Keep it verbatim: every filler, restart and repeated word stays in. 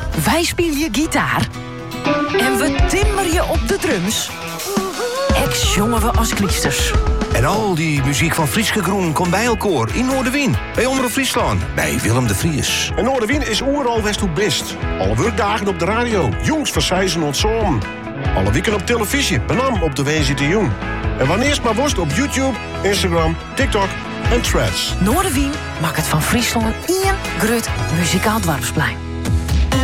Wij spelen je gitaar. En we timmeren je op de drums. Ex jongen we als kliesters. En al die muziek van Frieske Groen komt bij elkaar in Noorderwien. Bij Omroep Friesland. Bij Willem de Vries. En Noorderwien is oeral west hoe best. Alle werkdagen op de radio. Jongs van Sijzen ontzoom. Alle weken op televisie. Benam op de W Z T Jong. En wanneer maar worst op YouTube, Instagram, TikTok en Threads. Noorderwien maakt het van Friesland één groot muzikaal dwarfsplein.